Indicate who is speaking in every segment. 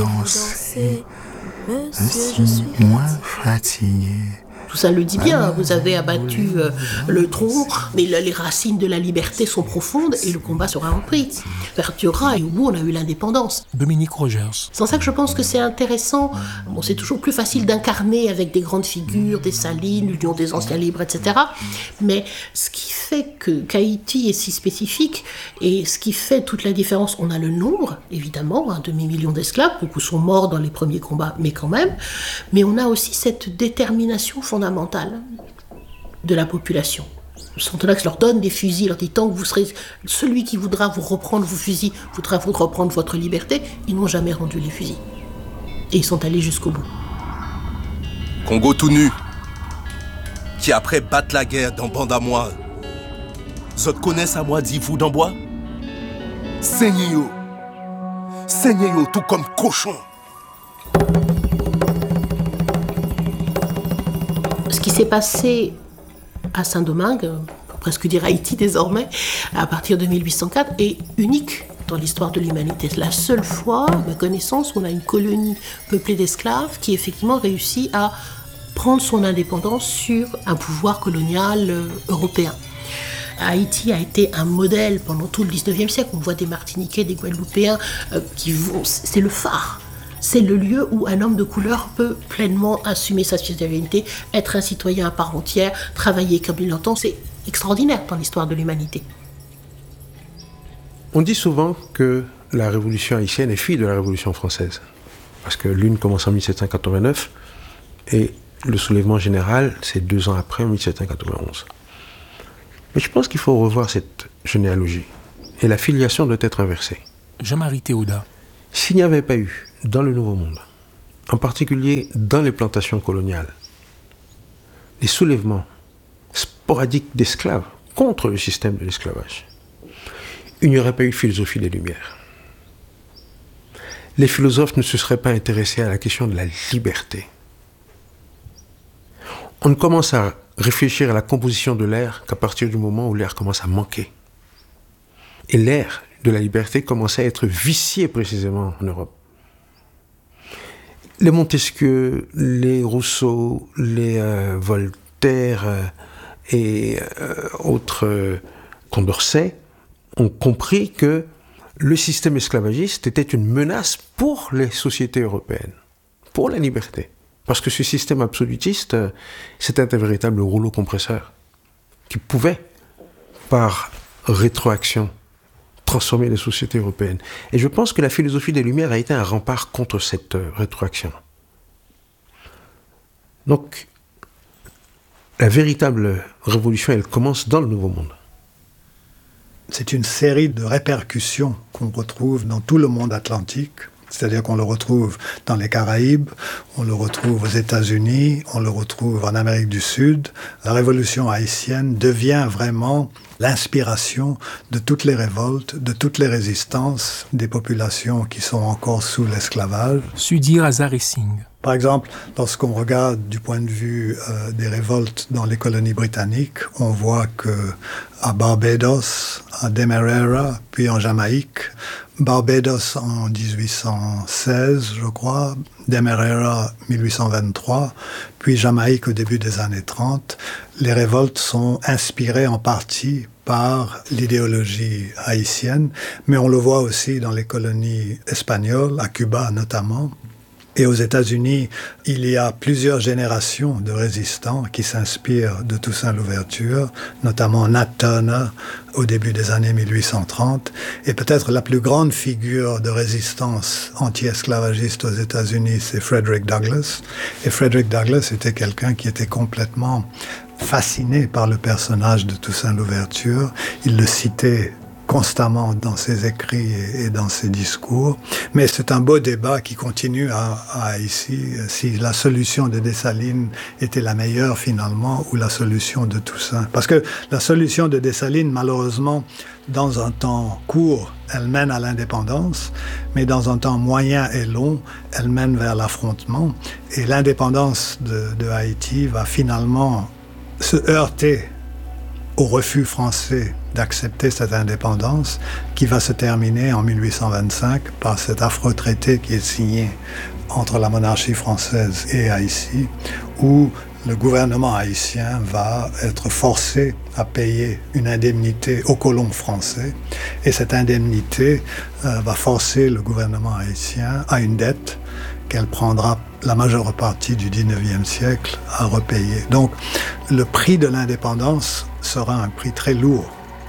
Speaker 1: danser, monsieur, je suis
Speaker 2: moins fatigué.
Speaker 3: Tout ça le dit bien, vous avez abattu le tronc, mais les racines de la liberté sont profondes et le combat sera repris. Vertuera et au bout on a eu l'indépendance.
Speaker 1: Dominique Rogers.
Speaker 3: C'est en ça que je pense que c'est intéressant. Bon, c'est toujours plus facile d'incarner avec des grandes figures, Dessalines, l'Union des anciens libres, etc. Mais ce qui fait qu'Haïti est si spécifique et ce qui fait toute la différence, on a le nombre, évidemment, 1 demi-million d'esclaves, beaucoup sont morts dans les premiers combats, mais quand même. Mais on a aussi cette détermination fondamentale de la population. Santonax leur donne des fusils, leur dit tant que vous serez celui qui voudra vous reprendre vos fusils, voudra vous reprendre votre liberté, ils n'ont jamais rendu les fusils. Et ils sont allés jusqu'au bout.
Speaker 4: Congo tout nu, qui après battent la guerre dans bande à moi, zot connaissent à moi dit vous dans bois? Seignez-yo tout comme cochon.
Speaker 3: Ce qui s'est passé à Saint-Domingue, on peut presque dire Haïti désormais, à partir de 1804, est unique dans l'histoire de l'humanité. C'est la seule fois, à ma connaissance, où on a une colonie peuplée d'esclaves qui effectivement réussit à prendre son indépendance sur un pouvoir colonial européen. Haïti a été un modèle pendant tout le 19e siècle. On voit des Martiniquais, des Guadeloupéens qui vont... C'est le phare. C'est le lieu où un homme de couleur peut pleinement assumer sa citoyenneté, être un citoyen à part entière, travailler comme il l'entend. C'est extraordinaire dans l'histoire de l'humanité.
Speaker 5: On dit souvent que la révolution haïtienne est fille de la révolution française. Parce que l'une commence en 1789 et le soulèvement général, c'est 2 ans après, en 1791. Mais je pense qu'il faut revoir cette généalogie. Et la filiation doit être inversée.
Speaker 1: Jean-Marie Théodat.
Speaker 5: S'il n'y avait pas eu, dans le Nouveau Monde, en particulier dans les plantations coloniales, les soulèvements sporadiques d'esclaves contre le système de l'esclavage, il n'y aurait pas eu de philosophie des Lumières. Les philosophes ne se seraient pas intéressés à la question de la liberté. On ne commence à réfléchir à la composition de l'air qu'à partir du moment où l'air commence à manquer. Et l'air de la liberté commençait à être vicié précisément en Europe. Les Montesquieu, les Rousseau, les Voltaire et autres Condorcet ont compris que le système esclavagiste était une menace pour les sociétés européennes, pour la liberté. Parce que ce système absolutiste, c'était un véritable rouleau compresseur qui pouvait, par rétroaction, transformer les sociétés européennes. Et je pense que la philosophie des Lumières a été un rempart contre cette rétroaction. Donc, la véritable révolution, elle commence dans le Nouveau Monde.
Speaker 6: C'est une série de répercussions qu'on retrouve dans tout le monde atlantique. C'est-à-dire qu'on le retrouve dans les Caraïbes, on le retrouve aux États-Unis, on le retrouve en Amérique du Sud. La révolution haïtienne devient vraiment l'inspiration de toutes les révoltes, de toutes les résistances des populations qui sont encore sous l'esclavage.
Speaker 1: Sudi Razaressing.
Speaker 6: Par exemple, lorsqu'on regarde du point de vue des révoltes dans les colonies britanniques, on voit que à Barbados, à Demerara, puis en Jamaïque, Barbados en 1816, je crois, Demerara 1823, puis Jamaïque au début des années 30, les révoltes sont inspirées en partie par l'idéologie haïtienne, mais on le voit aussi dans les colonies espagnoles, à Cuba notamment. Et aux États-Unis, il y a plusieurs générations de résistants qui s'inspirent de Toussaint Louverture, notamment Nat Turner au début des années 1830. Et peut-être la plus grande figure de résistance anti-esclavagiste aux États-Unis, c'est Frederick Douglass. Et Frederick Douglass était quelqu'un qui était complètement fasciné par le personnage de Toussaint Louverture. Il le citait constamment dans ses écrits et dans ses discours. Mais c'est un beau débat qui continue ici, si la solution de Dessalines était la meilleure finalement ou la solution de Toussaint. Parce que la solution de Dessalines, malheureusement, dans un temps court, elle mène à l'indépendance, mais dans un temps moyen et long, elle mène vers l'affrontement. Et l'indépendance de Haïti va finalement se heurter au refus français d'accepter cette indépendance qui va se terminer en 1825 par cet affreux traité qui est signé entre la monarchie française et Haïti, où le gouvernement haïtien va être forcé à payer une indemnité aux colons français, et cette indemnité va forcer le gouvernement haïtien à une dette qu'elle prendra la majeure partie du 19e siècle à repayer. Donc le prix de l'indépendance sera un prix très lourd.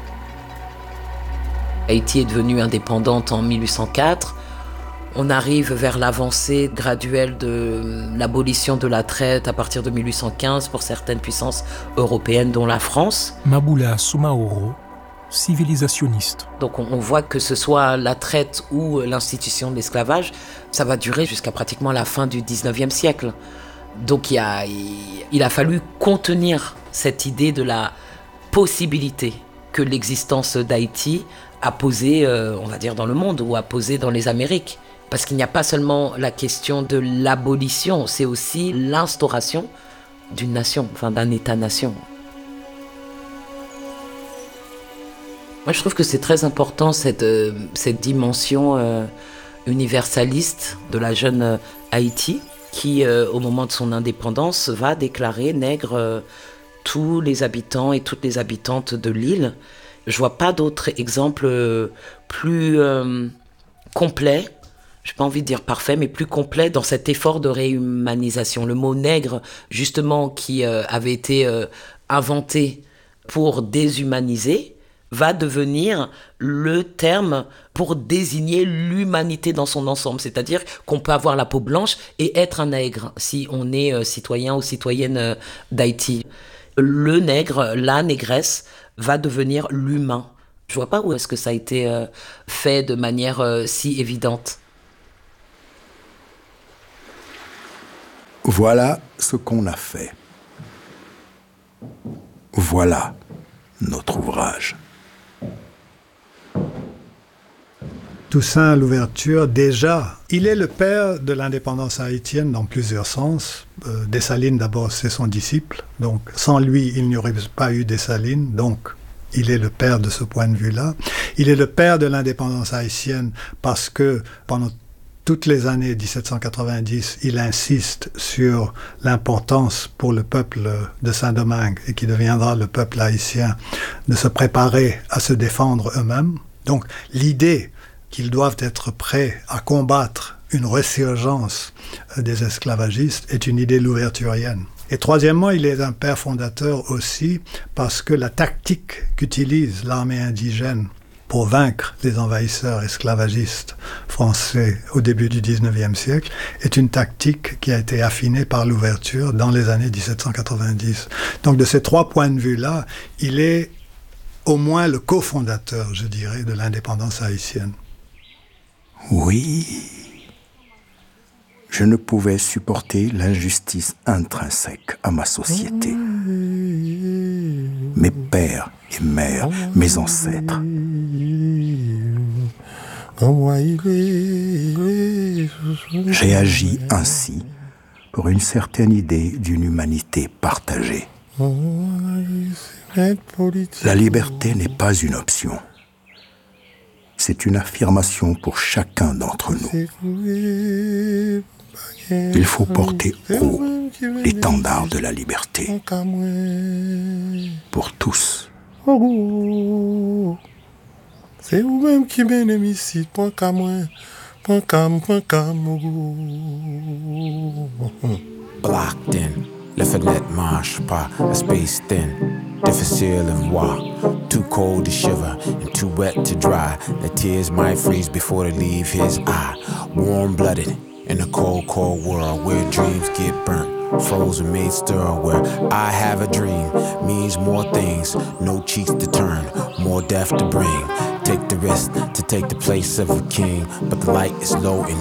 Speaker 2: Haïti est devenue indépendante en 1804. On arrive vers l'avancée graduelle de l'abolition de la traite à partir de 1815 pour certaines puissances européennes, dont la France.
Speaker 1: Maboula Soumaoro, civilisationniste.
Speaker 2: Donc on voit que ce soit la traite ou l'institution de l'esclavage, ça va durer jusqu'à pratiquement la fin du 19e siècle. Donc il a fallu contenir cette idée de la possibilité que l'existence d'Haïti a posée, on va dire, dans le monde ou a posée dans les Amériques. Parce qu'il n'y a pas seulement la question de l'abolition, c'est aussi l'instauration d'une nation, enfin d'un État-nation. Moi, je trouve que c'est très important cette dimension universaliste de la jeune Haïti qui, au moment de son indépendance, va déclarer nègre tous les habitants et toutes les habitantes de l'île. Je vois pas d'autres exemples plus complets. Je n'ai pas envie de dire parfait, mais plus complet dans cet effort de réhumanisation. Le mot nègre, justement, qui avait été inventé pour déshumaniser, va devenir le terme pour désigner l'humanité dans son ensemble. C'est-à-dire qu'on peut avoir la peau blanche et être un nègre si on est citoyen ou citoyenne d'Haïti. Le nègre, la négresse, va devenir l'humain. Je ne vois pas où est-ce que ça a été fait de manière si évidente.
Speaker 7: Voilà ce qu'on a fait. Voilà notre ouvrage.
Speaker 6: Toussaint Louverture, déjà, il est le père de l'indépendance haïtienne dans plusieurs sens. Dessalines, d'abord, c'est son disciple. Donc, sans lui, il n'y aurait pas eu Dessalines. Donc, il est le père de ce point de vue-là. Il est le père de l'indépendance haïtienne parce que pendant toutes les années 1790, il insiste sur l'importance pour le peuple de Saint-Domingue, et qui deviendra le peuple haïtien, de se préparer à se défendre eux-mêmes. Donc l'idée qu'ils doivent être prêts à combattre une résurgence des esclavagistes est une idée louverturienne. Et troisièmement, il est un père fondateur aussi parce que la tactique qu'utilise l'armée indigène pour vaincre les envahisseurs esclavagistes français au début du 19e siècle, est une tactique qui a été affinée par l'ouverture dans les années 1790. Donc de ces trois points de vue-là, il est au moins le cofondateur, je dirais, de l'indépendance haïtienne.
Speaker 7: Oui, je ne pouvais supporter l'injustice intrinsèque à ma société. Mes pères et mères, mes ancêtres. J'ai agi ainsi pour une certaine idée d'une humanité partagée. La liberté n'est pas une option. C'est une affirmation pour chacun d'entre nous. Il faut porter haut l'étendard de la liberté. Pour tous.
Speaker 8: C'est vous-même qui m'aimez ici, point qu'à moi, Blocked in, la fenêtre marche pas, a space thin, difficile of voir, too cold to shiver and too wet to dry. The tears might freeze before they leave his eye. Warm-blooded in a cold, cold world where dreams get burnt. Frozen made stir where I have a dream means more things, no cheeks to turn, more death to bring. Take the risk to take the place of a king, but the light is low and